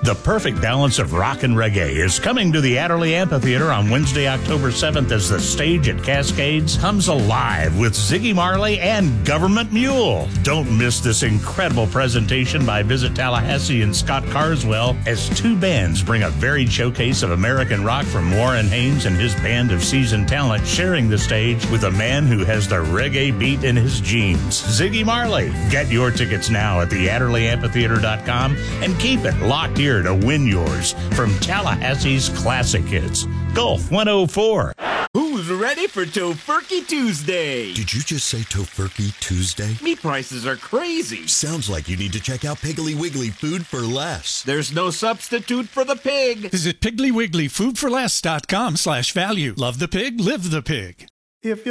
The perfect balance of rock and reggae is coming to the Adderley Amphitheater on Wednesday, October 7th as the stage at Cascades comes alive with Ziggy Marley and Government Mule. Don't miss this incredible presentation by Visit Tallahassee and Scott Carswell as two bands bring a varied showcase of American rock from Warren Haynes and his band of seasoned talent, sharing the stage with a man who has the reggae beat in his genes, Ziggy Marley. Get your tickets now at theadderleyamphitheater.com and keep it locked here to win yours from Tallahassee's classic hits. Gulf 104. Who's ready for Tofurkey Tuesday? Did you just say Tofurkey Tuesday? Meat prices are crazy. Sounds like you need to check out Piggly Wiggly Food for Less. There's no substitute for the pig. Visit PigglyWigglyFoodForLess.com/value. Love the pig, live the pig. If